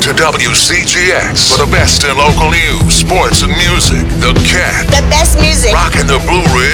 to WCGX for the best in local news, sports, and music. The Cat. The best music. Rocking the Blue Ridge.